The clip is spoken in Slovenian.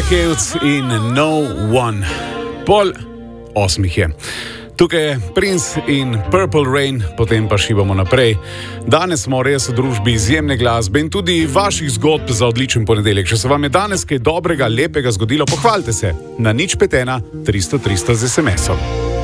Hills in No One. Pol 8 je. Tukaj je Prince in Purple Rain, potem pa šibamo naprej. Danes smo res v družbi izjemne glasbe in tudi vaših zgodb za odličen ponedeljek. Če se vam je danes kaj dobrega, lepega zgodilo, pohvalite se na 051 300 300 z SMS-om.